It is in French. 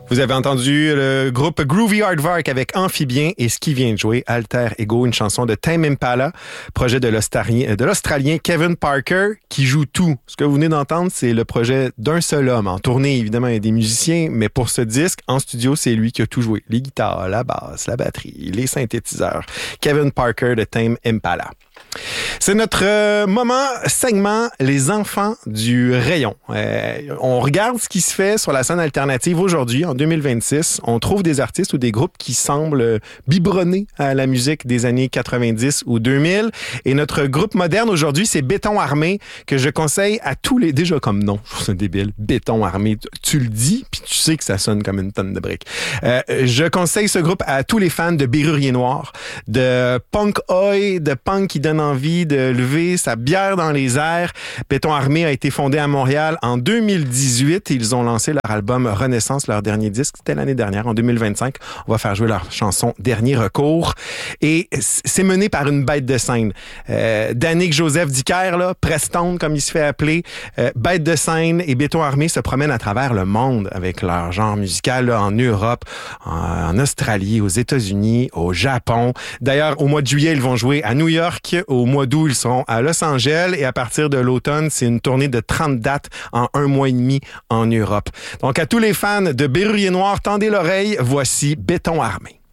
Vous avez entendu le groupe Groovy Aardvark avec Amphibien et ce qui vient de jouer, Alter Ego, une chanson de Tame Impala, projet de l'Australien Kevin Parker qui joue tout. Ce que vous venez d'entendre, c'est le projet d'un seul homme. En tournée, évidemment, il y a des musiciens, mais pour ce disque, en studio, c'est lui qui a tout joué. Les guitares, la basse, la batterie, les synthétiseurs. Kevin Parker de Tame Impala. C'est notre segment Les enfants du rayon. On regarde ce qui se fait sur la scène alternative aujourd'hui, en 2026. On trouve des artistes ou des groupes qui semblent biberonnés à la musique des années 90 ou 2000. Et notre groupe moderne aujourd'hui, c'est Béton Armé, que je conseille à tous les... Déjà comme nom, je trouve ça débile. Béton Armé, tu le dis, puis tu sais que ça sonne comme une tonne de briques. Je conseille ce groupe à tous les fans de Bérurier Noir, de punk oi, de punk qui donne envie de lever sa bière dans les airs. Béton Armé a été fondé à Montréal en 2018. Ils ont lancé leur album Renaissance, leur dernier disque. C'était l'année dernière, en 2025. On va faire jouer leur chanson Dernier recours. Et c'est mené par une bête de scène. Danick Joseph Dicker, là, Preston, comme il se fait appeler, bête de scène, et Béton Armé se promènent à travers le monde avec leur genre musical, là, en Europe, en Australie, aux États-Unis, au Japon. D'ailleurs, au mois de juillet, ils vont jouer à New York. Au mois d'août, ils seront à Los Angeles et à partir de l'automne, c'est une tournée de 30 dates en 1 mois et demi en Europe. Donc, à tous les fans de Bérurier Noir, tendez l'oreille, voici Béton Armé.